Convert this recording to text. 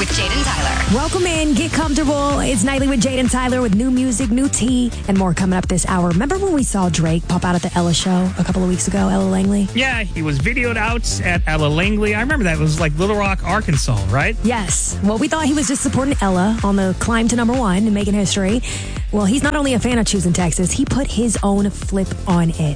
with Jade and Tyler. Welcome in. Get comfortable. It's Nightly with Jade and Tyler with new music, new tea, and more coming up this hour. Remember when we saw Drake pop out at the Ella show a couple of weeks ago, Ella Langley? Yeah, he was videoed out at Ella Langley. I remember that. It was like Little Rock, Arkansas, right? Yes. Well, we thought he was just supporting Ella on the climb to #1 and making history. Well, he's not only a fan of choosing Texas, he put his own flip on it.